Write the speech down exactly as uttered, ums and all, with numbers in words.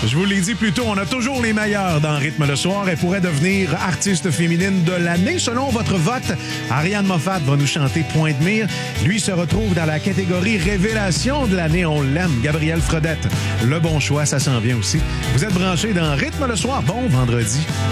Je vous l'ai dit plus tôt, on a toujours les meilleurs dans Rythme le soir. Elle pourrait devenir artiste féminine de l'année. Selon votre vote, Ariane Moffat va nous chanter Point de mire. Lui se retrouve dans la catégorie Révélation de l'année. On l'aime. Gabrielle Fredette. Le bon choix, ça s'en vient aussi. Vous êtes branchés dans Rythme le soir. Bon vendredi.